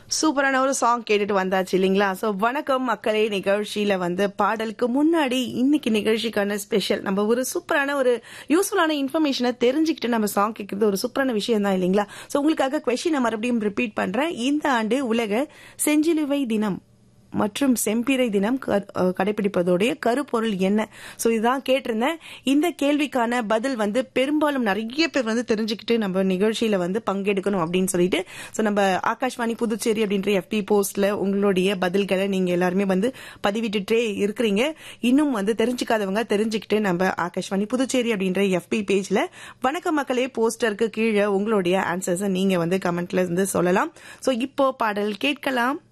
சூப்பரான ஒரு சாங் கேட்டுட்டு வந்தாச்சு இல்லைங்களா? ஸோ வணக்கம் மக்களே நிகழ்ச்சியில பாடலுக்கு முன்னாடி இன்னைக்கு நிகழ்ச்சிக்கான ஸ்பெஷல் நம்ம ஒரு சூப்பரான ஒரு யூஸ்ஃபுல்லான இன்ஃபர்மேஷனை தெரிஞ்சுக்கிட்டு நம்ம சாங் கேட்கறது ஒரு சூப்பரான விஷயம் தான் இல்லைங்களா? ஸோ உங்களுக்காக கொஸ்டினை மறுபடியும் ரிப்பீட் பண்றேன். இந்த ஆண்டு உலக செஞ்சிலுவை தினம் மற்றும் செம்பிறை தினம் கடைபிடிப்பதோடைய கருப்பொருள் என்ன? சோ இதுதான் கேட்டிருந்தேன். இந்த கேள்விக்கான பதில் பெரும்பாலும் நிறைய பேர் தெரிஞ்சுக்கிட்டு நம்ம நிகழ்ச்சியில பங்கெடுக்கணும் அப்படின்னு சொல்லிட்டு சோ நம்ம ஆகாஷ்வாணி புதுச்சேரி அப்படின்ற FB போஸ்ட்ல உங்களுடைய பதில்களை நீங்க எல்லாருமே பதிவிட்டுட்டே இருக்கிறீங்க. இன்னும் தெரிஞ்சுக்காதவங்க தெரிஞ்சுக்கிட்டு நம்ம ஆகாஷ்வாணி புதுச்சேரி அப்படின்ற FB பேஜ்ல வணக்க மக்களே போஸ்டருக்கு கீழே உங்களுடைய ஆன்சர்ஸை நீங்க கமெண்ட்ல சொல்லலாம். சோ இப்போ பாடல் கேட்கலாம்.